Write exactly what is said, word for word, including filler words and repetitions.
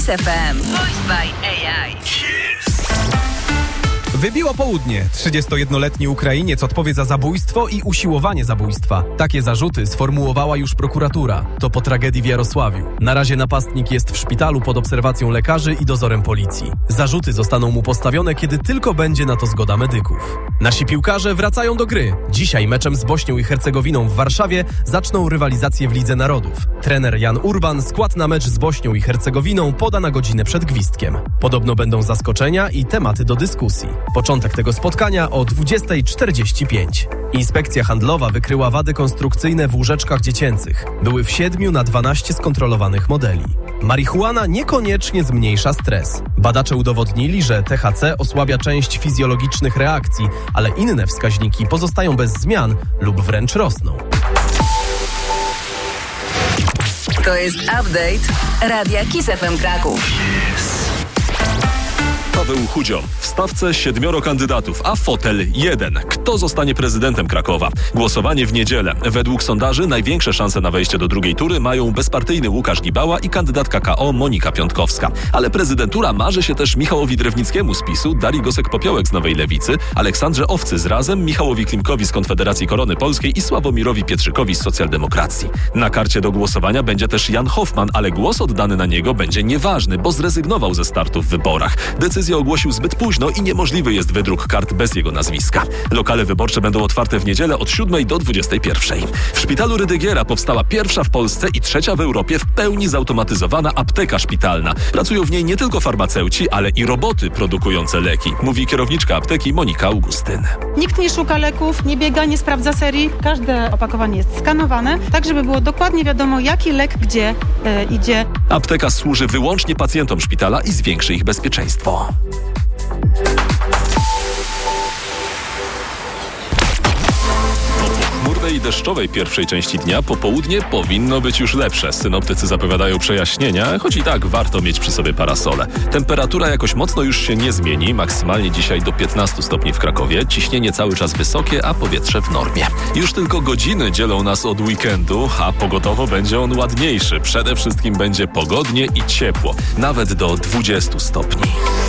Kiss F M. Voiced by A I. Wybiło południe. trzydziestojednoletni Ukrainiec odpowie za zabójstwo i usiłowanie zabójstwa. Takie zarzuty sformułowała już prokuratura. To po tragedii w Jarosławiu. Na razie napastnik jest w szpitalu pod obserwacją lekarzy i dozorem policji. Zarzuty zostaną mu postawione, kiedy tylko będzie na to zgoda medyków. Nasi piłkarze wracają do gry. Dzisiaj meczem z Bośnią i Hercegowiną w Warszawie zaczną rywalizację w Lidze Narodów. Trener Jan Urban skład na mecz z Bośnią i Hercegowiną poda na godzinę przed gwizdkiem. Podobno będą zaskoczenia i tematy do dyskusji. Początek tego spotkania o dwudziesta czterdzieści pięć. Inspekcja handlowa wykryła wady konstrukcyjne w łóżeczkach dziecięcych. Były w siedmiu na dwanaście skontrolowanych modeli. Marihuana niekoniecznie zmniejsza stres. Badacze udowodnili, że T H C osłabia część fizjologicznych reakcji, ale inne wskaźniki pozostają bez zmian lub wręcz rosną. To jest update Radia Kiss F M Kraków. Paweł Chudzio. W stawce siedmioro kandydatów, a fotel jeden. Kto zostanie prezydentem Krakowa? Głosowanie w niedzielę. Według sondaży największe szanse na wejście do drugiej tury mają bezpartyjny Łukasz Gibała i kandydatka K O Monika Piątkowska. Ale prezydentura marzy się też Michałowi Drewnickiemu z PiSu, Darii Gosek-Popiołek z Nowej Lewicy, Aleksandrze Owcy z Razem, Michałowi Klimkowi z Konfederacji Korony Polskiej i Sławomirowi Pietrzykowi z Socjaldemokracji. Na karcie do głosowania będzie też Jan Hoffman, ale głos oddany na niego będzie nieważny, bo zrezygnował ze startu w wyborach. Decyzję ogłosił zbyt późno i niemożliwy jest wydruk kart bez jego nazwiska. Lokale wyborcze będą otwarte w niedzielę od siódmej do dwudziestej pierwszej. W szpitalu Rydygiera powstała pierwsza w Polsce i trzecia w Europie w pełni zautomatyzowana apteka szpitalna. Pracują w niej nie tylko farmaceuci, ale i roboty produkujące leki, mówi kierowniczka apteki Monika Augustyn. Nikt nie szuka leków, nie biega, nie sprawdza serii. Każde opakowanie jest skanowane, tak żeby było dokładnie wiadomo, jaki lek gdzie e, idzie. Apteka służy wyłącznie pacjentom szpitala i zwiększy ich bezpieczeństwo. I deszczowej pierwszej części dnia popołudnie powinno być już lepsze. Synoptycy zapowiadają przejaśnienia, choć i tak warto mieć przy sobie parasole. Temperatura jakoś mocno już się nie zmieni, maksymalnie dzisiaj do piętnastu stopni w Krakowie, ciśnienie cały czas wysokie, a powietrze w normie. Już tylko godziny dzielą nas od weekendu, a pogodowo będzie on ładniejszy. Przede wszystkim będzie pogodnie i ciepło, nawet do dwudziestu stopni.